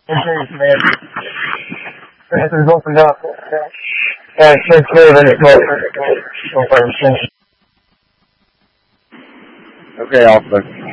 Injuries, man. There's opened up. And it's clear that it's open. Okay, Alpha.